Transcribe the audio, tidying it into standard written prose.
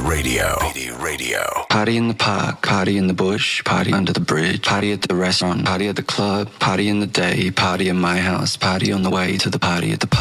Radio. PD Radio. Party in the park, party in the bush, party under the bridge, party at the restaurant, party at the club, party in the day, party in my house, party on the way to the party at the park.